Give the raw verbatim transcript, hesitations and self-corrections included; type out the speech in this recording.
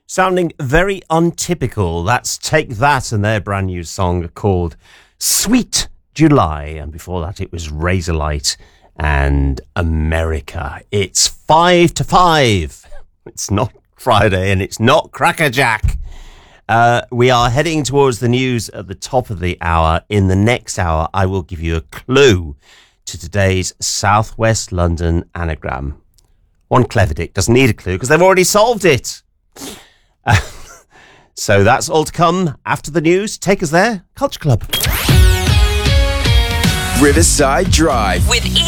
Sounding very untypical. That's Take That and their brand new song called Sweet July. And before that, it was Razorlight and America. It's five to five. It's not Friday and it's not Crackerjack. Uh, we are heading towards the news at the top of the hour. In the next hour, I will give you a clue to today's Southwest London anagram. One clever dick doesn't need a clue because they've already solved it. Uh, so that's all to come after the news. Take us there, Culture Club. Riverside Drive with Ian